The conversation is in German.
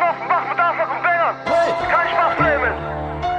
Waffen, mach mit Arschloch und Bängern. Kein Spaß, Flamen.